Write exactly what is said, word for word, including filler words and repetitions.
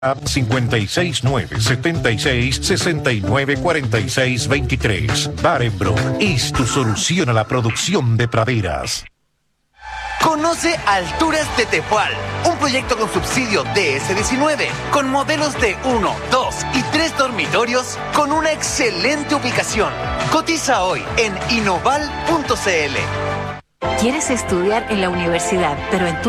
cinco seis nueve, siete seis, seis nueve cuatro seis dos tres. Barenbrook es tu solución a la producción de praderas. Conoce Alturas de Tepual, un proyecto con subsidio D S diecinueve, con modelos de uno, dos y tres dormitorios, con una excelente ubicación. Cotiza hoy en inoval punto c l. ¿Quieres estudiar en la universidad, pero en tu